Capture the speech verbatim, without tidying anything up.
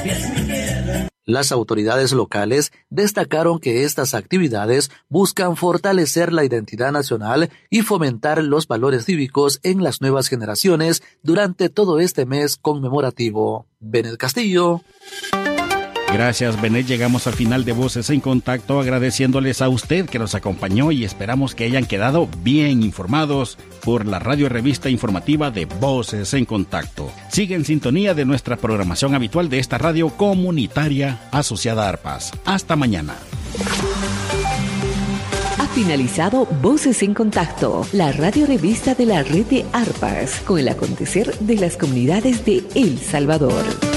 Las autoridades locales destacaron que estas actividades buscan fortalecer la identidad nacional y fomentar los valores cívicos en las nuevas generaciones durante todo este mes conmemorativo. Benet Castillo. Gracias, Benet. Llegamos al final de Voces en Contacto, agradeciéndoles a usted que nos acompañó y esperamos que hayan quedado bien informados por la radio revista informativa de Voces en Contacto. Sigue en sintonía de nuestra programación habitual de esta radio comunitaria asociada a ARPAS. Hasta mañana. Ha finalizado Voces en Contacto, la radio revista de la red de ARPAS, con el acontecer de las comunidades de El Salvador.